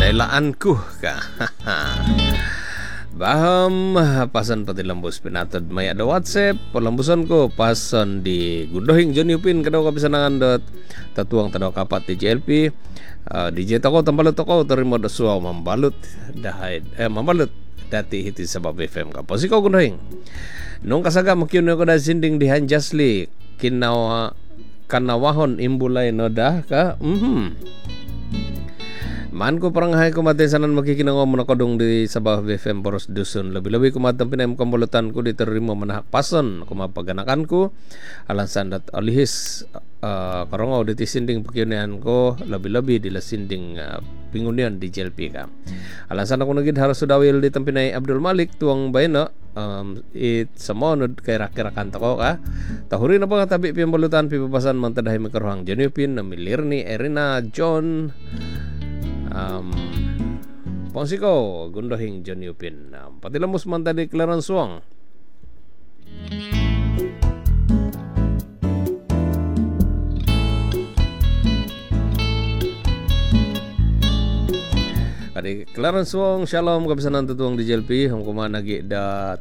Dailaanku ka. Baham pasan pati lembus pinatod maya do WhatsApp pelembusan ko pasan di Gundohing John Yupin kadaw ka bisanangan dot tatuang tadaw kapat di JLP DJ toko tambalut toko terima do suaw mambalut mambalut dati hiti sabab FM ka posiko Gundohing nung kasaga makyun ko da sinding di Hanjasli kanawahon imbulay noda ka Man ko paranghay kumatisanan makikinango mo na kodong di Sabah BFM Poros Dusun. Labi-labi kumatang pinayam kambulutan ko diterima manahakpason kumapaganakan ko. Alansan dat alihis karongaw di sinding pakyunian ko. Labi-labi di sinding pingunian di JLP ka. Alansan ako nagid harus sudawil di tampinay Abdul Malik tuang bayno. It samonod kay rakirakan ko ka. Tahuri na pa nga tabi piyambulutan pipapasan mantadahay makarohang Janupin na Milirni, Erina, John Ponsiko Gundohing John Yupin patilamus man tadi Kelaran Suang kadi Kelaran Suang shalom kabisanan tutuang di JLP hang kumaha nagi dat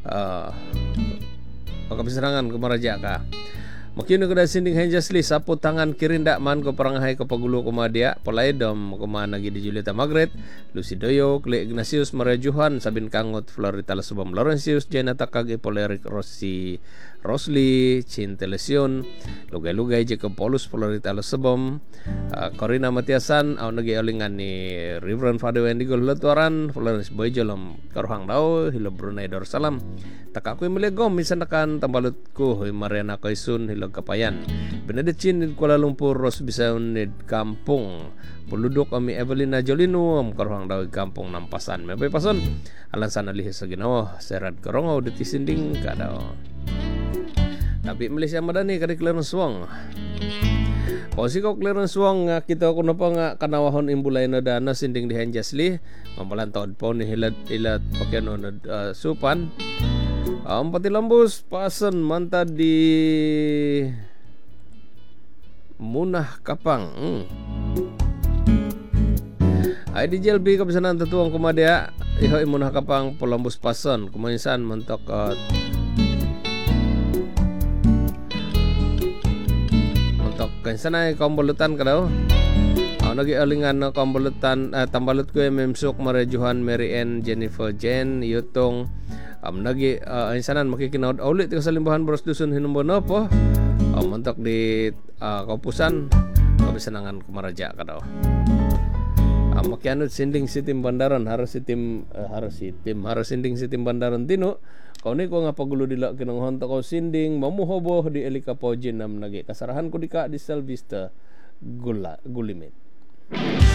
kabisanangan kumaraja ka Makin ko da sinding Hanjasli sapo tangan kirinda man ko paranghay ko pagulo kumadia polaydom kumana gi di Julieta Margaret Lucidoyo Kle Ignatius Maria Johan Sabin Kangot Florita Lasubam Laurentius Jenata Kag Poleric Rosli Cintelesion Lugay-lugay Jacob Paulus Florita Lasubam Corina Matiasan aw nagi olingan ni Reverend Father Wendigo Latuaran Florence Boyjolom karuhang daw Hilo Brunei Darussalam taka ko milegom minsan nakan tambalut ko Mariana Koisun Hilog Kapayan Benedictin di Kuala Lumpur Ros Bisaun di Kampung Puludok kami Evelina Jolino am karuhang daw Kampung Nampasan may pason alansan alihis sa Ginoo Serad karongaw di sinding kadaw tapi Malaysia Madani kadi Kelaran Suang Posiko Kelaran Suang kita kuno pa nga kanawahon imbulay na dana sinding di Hanjasli mamalantod po ni hilat pakyan na supan pati lambus pasan manta di Munah Kapang ay di JLB kabisanan tatuang kumadya ihoy Munah Kapang pelambus pasan kumansan mentok kansanay kambulutan kadaw nagi alingan kambulutan tambalut ko memsuk Maria Johan Mary Ann Jennifer Jen Yutong nagi insanan makikinaud ulit ka sa limbahan Boros Dusun hinumbono po mentok di kaupusan kabisanangan kumaraja kadaw makianut sinding sitim Bandaran harus sinding sitim Bandaran tino kau ni ko nga pagulo dila kinanghon ta ko sinding mamuhobo di Elika Pojin nam nagi kasarahan ko di Selvista Gulimit